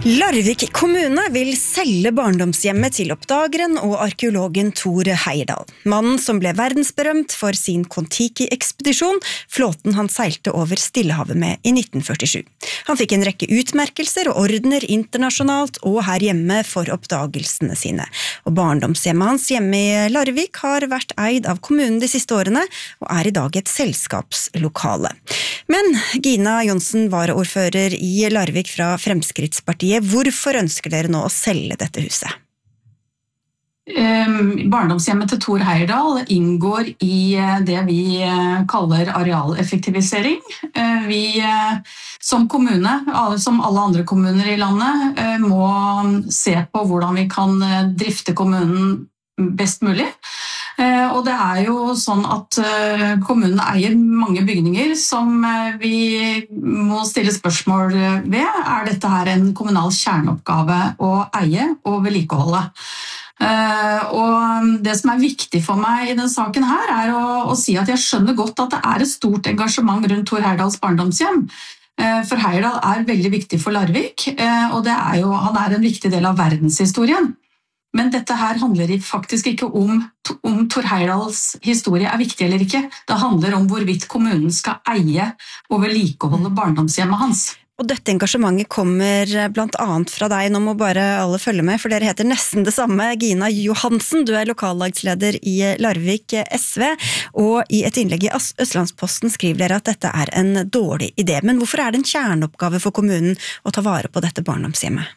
Larvik kommune vil selge barndomshjemmet til oppdageren og arkeologen Thor Heyerdahl. Mannen som ble verdensberømt for sin Kon-Tiki-ekspedisjon, flåten han seilte over Stillehavet med i 1947. Han fikk en rekke utmerkelser og ordener internasjonalt og her hjemme for oppdagelsene sine. Og barndomshjemmet hans hjemme i Larvik har vært eid av kommunen de siste årene, og er i dag et selskapslokale. Men Gina Johnsen, varaordfører i Larvik fra Fremskrittspartiet, hvorfor ønsker dere nå å selge dette huset? Barndomshjemmet til Thor Heyerdahl inngår i det vi kaller arealeffektivisering. Vi som kommune, som alle andre kommuner i landet, må se på hvordan vi kan drifte kommunen best mulig. Og det er jo sånn at kommunen eier mange bygninger som vi må stille spørsmål ved. Er dette her en kommunal kjerneoppgave å eie og vedlikeholde? Og det som er viktig for meg i denne saken her er å si at jeg skjønner godt at det er et stort engasjement rundt Thor Heyerdahls barndomshjem. For Heyerdahl er veldig viktig for Larvik, og han er en viktig del av verdenshistorien. Men dette her handler faktisk ikke om Thor Heyerdahls historie er viktig eller ikke. Det handler om hvorvidt kommunen skal eie og vedlikeholde barndomshjemmet hans. Og dette engasjementet kommer blant annet fra deg. Nå må bare alle følge med, for dere heter nesten det samme. Gina Johansen, du er lokallagsleder i Larvik SV, og i et innlegg i Østlandsposten skriver dere at dette er en dårlig idé. Men hvorfor er det en kjerneoppgave for kommunen å ta vare på dette barndomshjemmet?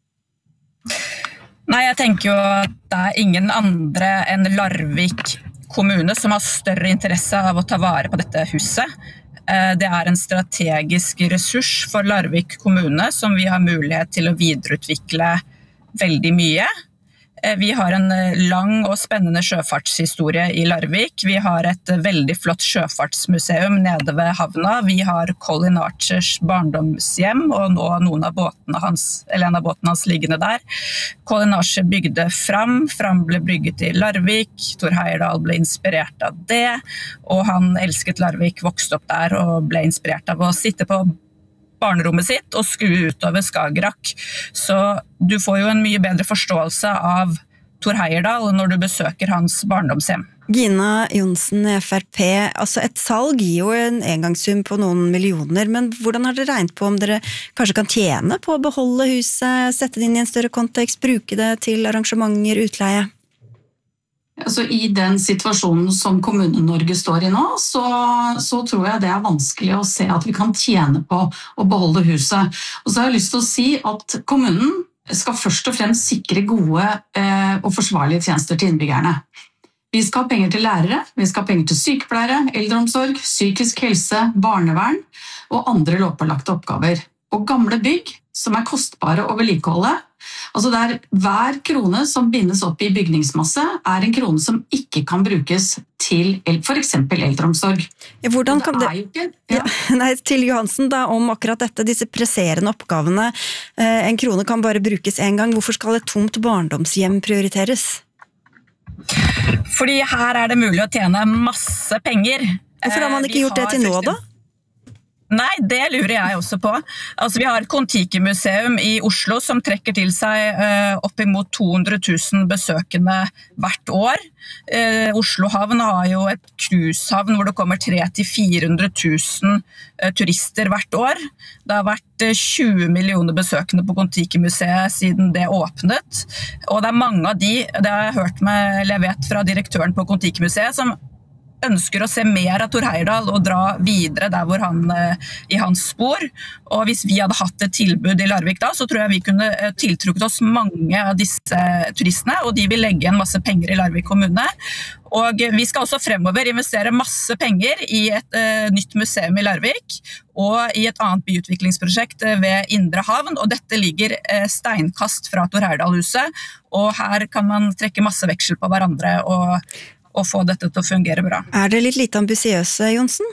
Nei, jeg tenker jo at det er ingen andre enn Larvik kommune som har større interesse av å ta vare på dette huset. Det er en strategisk ressurs for Larvik kommune som vi har mulighet til å videreutvikle veldig mye. Vi har en lang og spennende sjøfartshistorie i Larvik. Vi har et veldig flott sjøfartsmuseum nede ved havna. Vi har Colin Archers barndomshjem, og nå en av båtene hans liggende der. Colin Archer bygde Fram ble bygget i Larvik. Thor Heyerdahl ble inspirert av det, og han elsket Larvik, vokste opp der og ble inspirert av å sitte på barnerommet sitt og skue utover Skagerrak. Så du får jo en mye bedre forståelse av Thor Heyerdahl når du besøker hans barndomshjem. Gina Johnsen, FrP, altså et salg gir jo en engangssum på noen millioner, men hvordan har dere regnet på om dere kanskje kan tjene på å beholde huset, sette det inn i en større kontekst, bruke det til arrangementer, utleie? Altså, I den situasjonen som Kommune-Norge står i nå, så tror jeg det er vanskelig å se at vi kan tjene på å beholde huset. Og så har jeg lyst til å si at kommunen skal først og fremst sikre gode og forsvarlige tjenester til innbyggerne. Vi skal ha penger til lærere, vi skal ha penger til sykepleiere, eldreomsorg, psykisk helse, barnevern og andre lovpålagte oppgaver. Og gamle bygg som er kostbare å vedlikeholde. Altså der hver krone som bindes opp i bygningsmasse er en krone som ikke kan brukes til for eksempel eldreomsorg. Ja, hvordan kan til Johansen da, om akkurat dette, disse presserende oppgavene. En krone kan bare brukes en gang. Hvorfor skal et tomt barndomshjem prioriteres? Fordi her er det mulig å tjene masse penger. Hvorfor har man ikke gjort det til nå da? Nei, det lurer jeg også på. Altså, vi har et Kon-Tiki-museum i Oslo som trekker til seg oppimot 200 000 besøkende hvert år. Oslo havn har jo et cruisehavn hvor det kommer 300 000 til 400 000 turister hvert år. Det har vært 20 millioner besøkende på Kon-Tiki-museet siden det åpnet. Og det er mange av de, det har jeg vet fra direktøren på Kon-Tiki-museet, som ønsker å se mer av Thor Heyerdahl og dra videre der hvor han i hans spor. Og hvis vi hadde hatt et tilbud i Larvik da, så tror jeg vi kunne tiltrukket oss mange av disse turistene, og de vil legge igjen masse penger i Larvik kommune. Og vi skal også fremover investere masse penger i et nytt museum i Larvik, og i et annet byutviklingsprosjekt ved Indre Havn, og dette ligger steinkast fra Thor Heyerdahl-huset, og her kan man trekke masse veksel på hverandre og få dette til å fungere bra. Er det litt lite ambisiøse, Johnsen?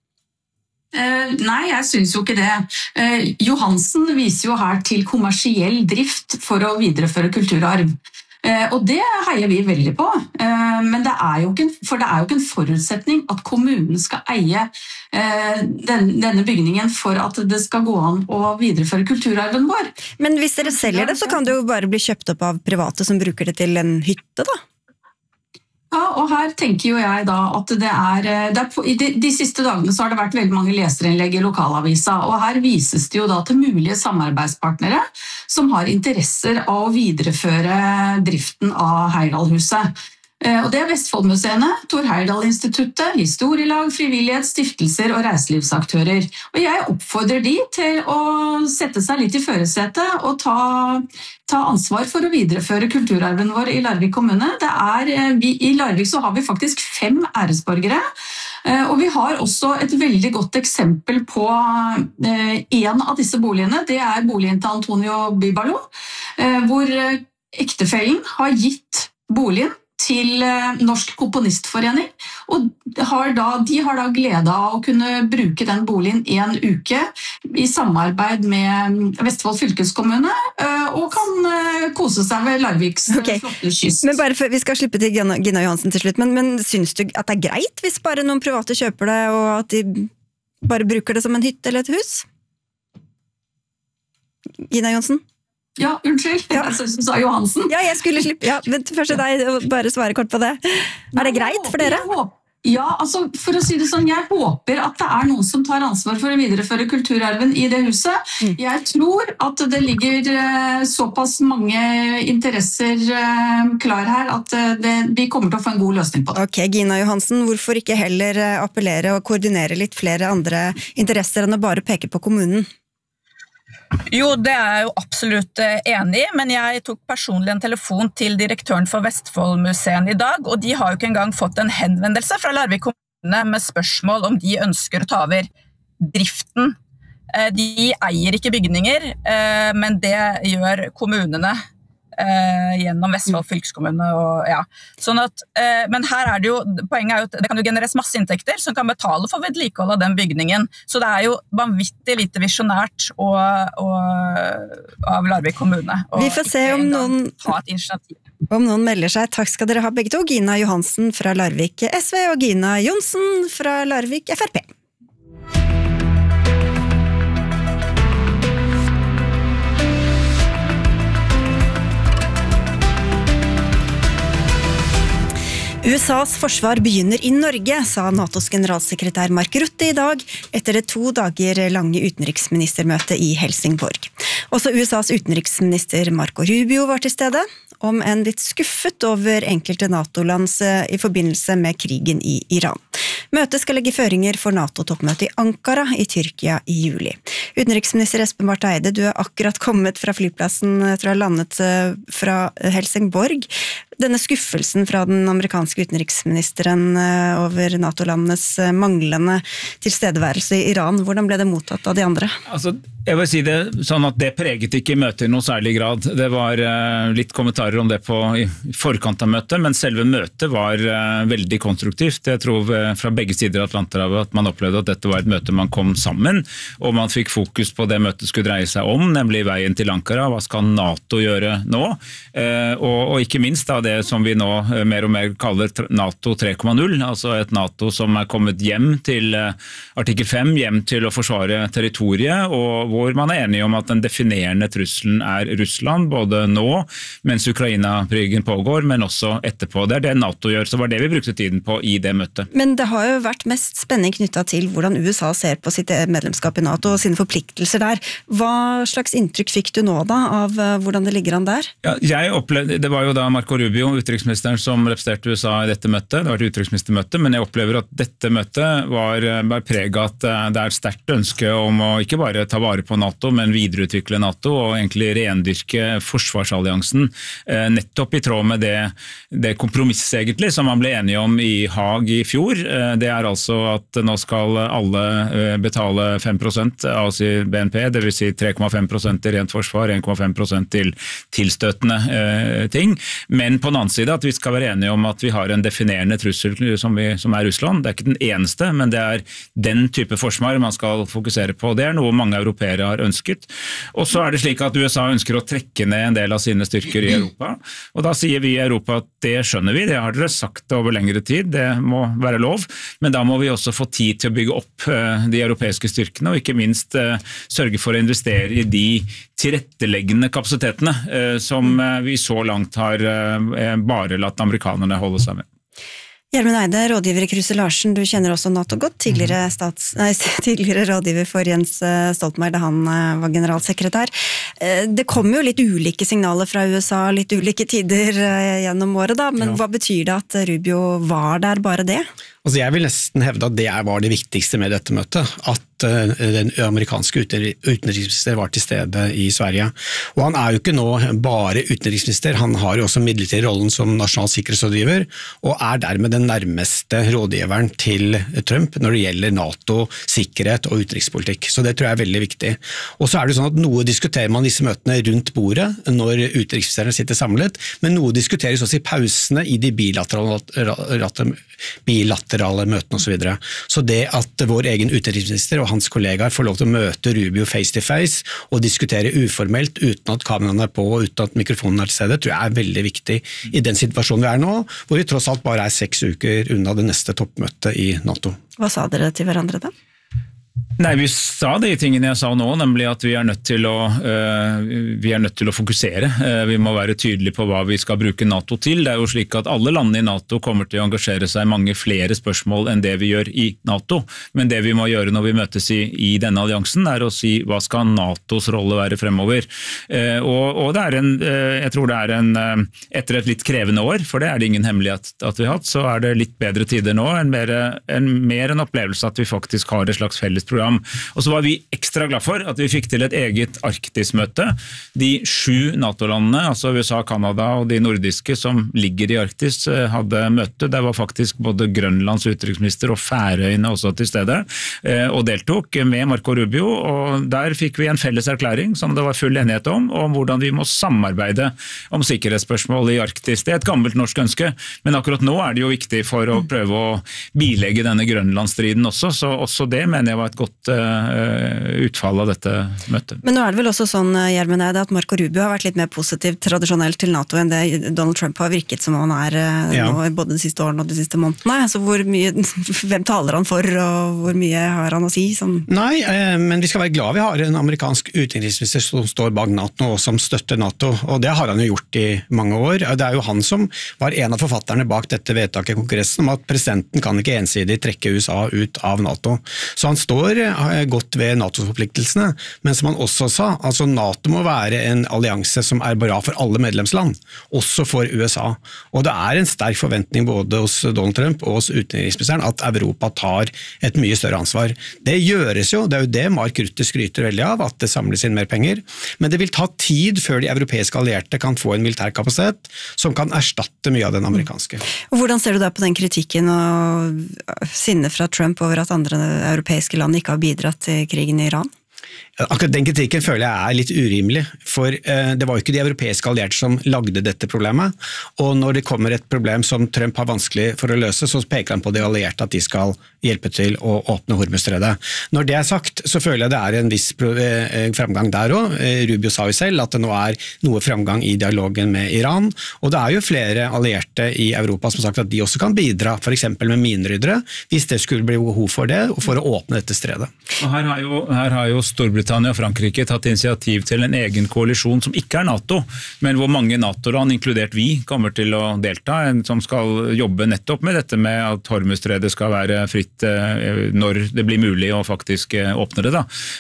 Nei, jeg synes jo ikke det. Johansen viser jo her til kommersiell drift for å videreføre kulturarv. Og det heier vi veldig på, men det er jo ikke en forutsetning at kommunen skal eie denne bygningen for at det skal gå an å videreføre kulturarven vår. Men hvis dere selger det, så kan det jo bare bli kjøpt opp av private som bruker det til en hytte da? Ja, og her tenker jo jeg da at de siste dagene så har det vært veldig mange leserinnlegg i lokalavisa, og her vises det jo da til mulige samarbeidspartnere som har interesser av å videreføre driften av Heyerdahl-huset. Og det Vestfoldmuseene, Thor Heyerdahl-instituttet, historielag, frivillighet, stiftelser og reiselivsaktører. Og jeg oppfordrer de til å sette seg litt i førersetet og ta ansvar for å videreføre kulturarven vår i Larvik kommune. I Larvik så har vi faktisk 5 æresborgere, og vi har også et veldig godt eksempel på en av disse boligene. Det er boligen til Antonio Bibalo, hvor ektefellen har gitt boligen til Norsk Komponistforening, og de har da glede av å kunne bruke den boligen en uke i samarbeid med Vestfold fylkeskommune, og kan kose seg ved Larviks flotte kyst. Men bare for, vi skal slippe til Gina Johansen til slutt, men synes du at det er greit hvis bare noen private kjøper det, og at de bare bruker det som en hytte eller et hus? Gina Johansen? Ja, unnskyld. Ja. Jeg sa Johansen. Ja, jeg skulle slippe. Ja, men først til deg, bare svare kort på det. Er det greit for dere? Ja, altså for å si det sånn, jeg håper at det er noen som tar ansvar for å videreføre kulturarven i det huset. Jeg tror at det ligger såpass mange interesser klar her at vi kommer til å få en god løsning på det. Ok, Gina Johansen, hvorfor ikke heller appellere og koordinere litt flere andre interesser enn å bare peke på kommunen? Jo, det er jeg jo absolutt enig i, men jeg tok personlig en telefon til direktøren for Vestfoldmuseene i dag, og de har jo ikke engang fått en henvendelse fra Larvik kommune med spørsmål om de ønsker å ta over driften. De eier ikke bygninger, men det gjør kommunene gjennom Vestfold fylkeskommune og ja. Sånn at, men her er det jo, poenget er jo at det kan jo genereres masse inntekter som kan betale for vedlikehold av den bygningen, så det er jo vanvittig lite visjonært av Larvik kommune. Vi får se om noen melder seg. Takk skal dere ha begge to, Gina Johansen fra Larvik SV og Gina Johnsen fra Larvik FrP. USAs forsvar begynner i Norge, sa NATOs generalsekretær Mark Rutte i dag, etter det 2 dager lange utenriksministermøte i Helsingborg. Også USAs utenriksminister Marco Rubio var til stede, om en litt skuffet over enkelte NATO-lands i forbindelse med krigen i Iran. Møtet skal legge føringer for NATO-toppmøtet i Ankara i Tyrkia i juli. Utenriksminister Espen Barth Eide, du er akkurat kommet fra flyplassen etter å ha landet fra Helsingborg. Denne skuffelsen fra den amerikanske utenriksministeren over NATO-landenes manglende tilstedeværelse i Iran, hvordan ble det mottatt av de andre? Altså, jeg vil si det sånn at det preget ikke møtet i noe særlig grad. Det var litt kommentarer om det i forkant av møtet, men selve møtet var veldig konstruktivt. Jeg tror fra begge sider av Atlanterhavet at man opplevde at dette var et møte man kom sammen, og man fikk fokus på det møtet skulle dreie seg om, nemlig veien til Ankara. Hva skal NATO gjøre nå? Og ikke minst da det som vi nå mer og mer kaller NATO 3.0, altså et NATO som er kommet hjem til artikkel 5, hjem til å forsvare territoriet, og hvor man er enige om at den definerende trusselen er Russland, både nå, mens Ukraina-krigen pågår, men også etterpå. Det er det NATO gjør, så var det vi brukte tiden på i det møtet. Men det har jo vært mest spenning knyttet til hvordan USA ser på sitt medlemskap i NATO og sine forpliktelser der. Hva slags inntrykk fikk du nå da av hvordan det ligger an der? Ja, jeg opplevde, det var jo da Marco Rubio, utenriksministeren, som representerte USA i dette møtet. Det var et utenriksministermøte, men jeg opplever at dette møtet var preget at det er et sterkt ønske om å ikke bare ta vare på NATO, men videreutvikle NATO og egentlig rendyrke forsvarsalliansen, nettopp i tråd med det kompromisset egentlig som man ble enige om i Haag i fjor. Det er altså at nå skal alle betale 5% av sin BNP, det vil si 3,5% til rent forsvar, 1,5% til tilstøtende ting, men på den annen side at vi skal være enige om at vi har en definerende trussel som Russland. Det ikke den eneste, men det den type forsvar man skal fokusere på. Det noe mange europeere har ønsket. Og så det slik at USA ønsker å trekke ned en del av sine styrker i Europa. Og da sier vi i Europa at det skjønner vi, det har dere sagt over lengre tid, det må være lov. Men da må vi også få tid til å bygge opp de europeiske styrkene, og ikke minst sørge for å investere i de tilretteleggende kapasitetene som vi så langt har bare latt amerikanerne holde seg med. Gjermund Eide, rådgiver i Kruse Larsen, du kjenner også NATO godt, tidligere rådgiver for Jens Stoltenberg da han var generalsekretær. Det kommer jo litt ulike signaler fra USA, litt ulike tider gjennom året da, men hva betyr det at Rubio var der bare det? Altså jeg vil nesten hevde at det var det viktigste med dette møtet, at den amerikanske utenriksminister var til stede i Sverige. Og han jo ikke nå bare utenriksminister, han har jo også midlertidig rollen som nasjonal sikkerhetsrådgiver, og dermed den nærmeste rådgiveren til Trump når det gjelder NATO, sikkerhet og utenrikspolitikk. Så det tror jeg veldig viktig. Og så det sånn at noe diskuterer man disse møtene rundt bordet når utenriksministerne sitter samlet, men noe diskuteres også i pausene i de bilaterale møtene og så videre. Så det at vår egen utenriksminister og hans kollegaer får lov til å møte Rubio face to face og diskutere uformelt uten at kameraene på og uten at mikrofonen til stede, tror jeg veldig viktig i den situasjonen vi nå, hvor vi tross alt bare 6 uker unna det neste toppmøtet i NATO. Hva sa dere til hverandre da? Nei, vi sa de tingene jeg sa nå, nemlig at vi nødt til å fokusere. Vi må være tydelige på hva vi skal bruke NATO til. Det jo slik at alle landene i NATO kommer til å engasjere seg i mange flere spørsmål enn det vi gjør i NATO. Men det vi må gjøre når vi møtes i denne alliansen, å si hva skal NATOs rolle være fremover. Og jeg tror det etter et litt krevende år, for det det ingen hemmelighet at vi har hatt, så det litt bedre tider nå, mer en opplevelse at vi faktisk har et slags felles program. Og så var vi ekstra glad for at vi fikk til et eget Arktis-møte. De 7 NATO-landene, altså USA, Kanada og de nordiske som ligger i Arktis, hadde møte. Det var faktisk både Grønlands utenriksminister og Færøyene også til stede, og deltok med Marco Rubio, og der fikk vi en felles erklæring som det var full enighet om hvordan vi må samarbeide om sikkerhetsspørsmål i Arktis. Det et gammelt norsk ønske, men akkurat nå det jo viktig for å prøve å bilegge denne Grønlandsstriden også, så også det mener jeg var et godt utfall av dette møtet. Men nå det vel også sånn, Gjermund Eide, at Marco Rubio har vært litt mer positiv tradisjonelt til NATO enn det Donald Trump har virket som han nå, både de siste årene og de siste månedene. Så hvem taler han for, og hvor mye har han å si? Nei, men vi skal være glad vi har en amerikansk utenriksminister som står bak NATO og som støtter NATO, og det har han jo gjort i mange år. Det jo han som var en av forfatterne bak dette vedtaket i Kongressen om at presidenten kan ikke ensidig trekke USA ut av NATO. Så han står godt ved NATO-forpliktelsene, men som han også sa, altså NATO må være en allianse som bra for alle medlemsland, også for USA. Og det en sterk forventning både hos Donald Trump og hos utenriksministeren at Europa tar et mye større ansvar. Det gjøres jo, det jo det Mark Rutte skryter veldig av, at det samles inn mer penger, men det vil ta tid før de europeiske allierte kan få en militær kapasitet som kan erstatte mye av den amerikanske. Og hvordan ser du da på den kritikken og sinne fra Trump over at andre europeiske land ikke har bidratt til krigen i Iran? Akkurat den kritikken føler jeg litt urimelig, for det var jo ikke de europeiske allierte som lagde dette problemet, og når det kommer et problem som Trump har vanskelig for å løse, så peker han på de allierte at de skal hjelpe til å åpne Hormuzstredet. Når det sagt, så føler jeg det en viss framgang der også. Rubio sa jo selv at det nå noe framgang i dialogen med Iran, og det jo flere allierte i Europa som har sagt at de også kan bidra, for eksempel med mineryddere, hvis det skulle bli behov for det, og for å åpne dette stredet. Og her har jo Storbritannia og Frankrike tatt initiativ til en egen koalisjon som ikke NATO, men hvor mange NATO-land, inkludert vi, kommer til å delta, som skal jobbe nettopp med dette med at Hormuzstredet skal være fritt når det blir mulig å faktisk åpne det.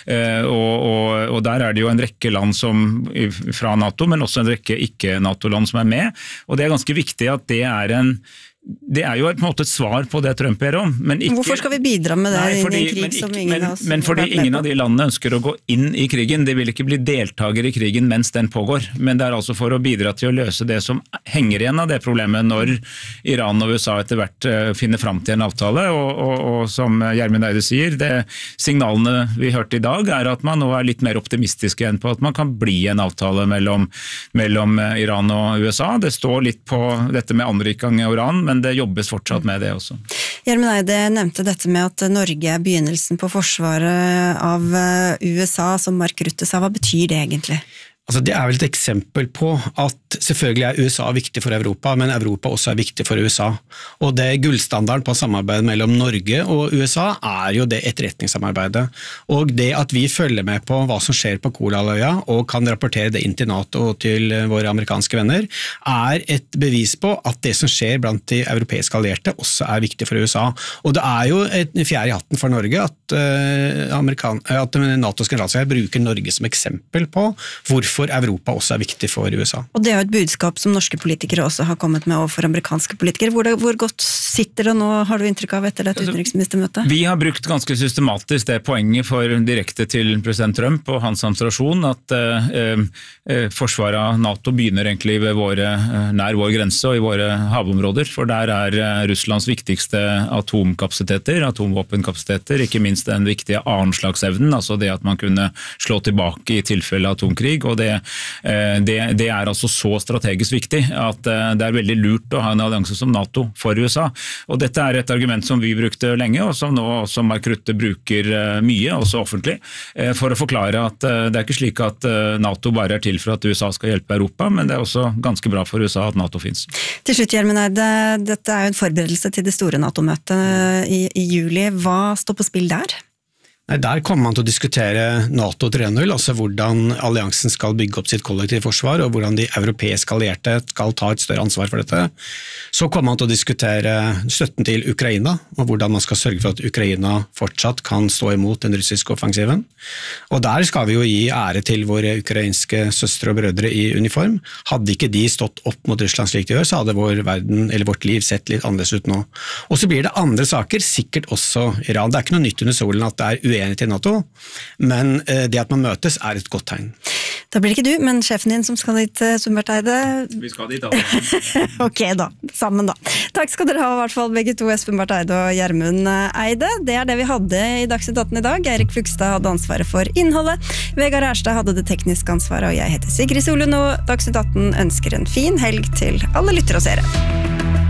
Og der det jo en rekke land fra NATO, men også en rekke ikke-NATO-land som med, og det ganske viktig at det det jo på en måte et svar på det Trump ber om. Men ikke, hvorfor skal vi bidra med det i en krig som ingen av oss men fordi ingen av de landene ønsker å gå inn i krigen, de vil ikke bli deltaker i krigen mens den pågår. Men det altså for å bidra til å løse det som henger igjen av det problemet når Iran og USA etter hvert finner fram til en avtale. Og som Gjermund Eide sier, signalene vi hørte i dag at man nå litt mer optimistiske enn på at man kan bli en avtale mellom Iran og USA. Det står litt på dette med anriking av uran, men det jobbes fortsatt med det også. Gjermund Eide nevnte dette med at Norge begynnelsen på forsvaret av USA, som Mark Rutte sa. Hva betyr det egentlig? Altså det vel et eksempel på at selvfølgelig USA viktig for Europa, men Europa også viktig for USA. Og det gullstandarden på samarbeid mellom Norge og USA jo det etterretningssamarbeidet. Og det at vi følger med på hva som skjer på Kolahalvøya og kan rapportere det inn til NATO og til våre amerikanske venner, et bevis på at det som skjer blant de europeiske allierte også viktig for USA. Og det jo en fjær i hatten for Norge at NATOs generalsekretær bruker Norge som eksempel på hvorfor Europa også viktig for USA. Og det et budskap som norske politikere også har kommet med overfor amerikanske politikere. Hvor godt sitter det nå, har du inntrykk av etter dette utenriksministermøtet? Vi har brukt ganske systematisk det poenget for direkte til president Trump og hans administrasjon at forsvaret av NATO begynner egentlig ved nær vår grense og i våre havområder, for der Russlands viktigste atomkapasiteter, atomvåpenkapasiteter, ikke minst den viktige annenslagsevnen, altså det at man kunne slå tilbake i tilfelle atomkrig, og det altså så strategisk viktig at det veldig lurt å ha en allianse som NATO for USA. Og dette et argument som vi brukte lenge, og som nå også Mark Rutte bruker mye, også offentlig, for å forklare at det ikke slik at NATO bare til for at USA skal hjelpe Europa, men det også ganske bra for USA at NATO finnes. Til slutt, Gjermund Eide, dette jo en forberedelse til det store NATO-møtet i juli. Hva står på spill der? Der kommer man til å diskutere NATO 3.0, altså hvordan alliansen skal bygge opp sitt kollektive forsvar, og hvordan de europeiske allierte skal ta et større ansvar for dette. Så kommer man til å diskutere støtten til Ukraina, og hvordan man skal sørge for at Ukraina fortsatt kan stå imot den russiske offensiven. Og der skal vi jo gi ære til våre ukrainske søstre og brødre i uniform. Hadde ikke de stått opp mot Russland slik de gjør, så hadde vår verden, eller vårt liv sett litt annerledes ut nå. Og så blir det andre saker, sikkert også Iran. Det ikke noe nytt under solen at det uenig til NATO, men det at man møtes et godt tegn. Da blir det ikke du, men sjefen din som skal dit, Sundbert Eide. Vi skal dit alle. Ok da, sammen da. Takk skal dere ha i hvert fall begge to, Espen Barth Eide og Gjermund Eide. Det det vi hadde i Dagsnytt 18 i dag. Eirik Flugstad hadde ansvaret for innholdet. Vegard Erstad hadde det tekniske ansvaret, og jeg heter Sigrid Solund, og Dagsnytt 18 ønsker en fin helg til alle lyttere og seere.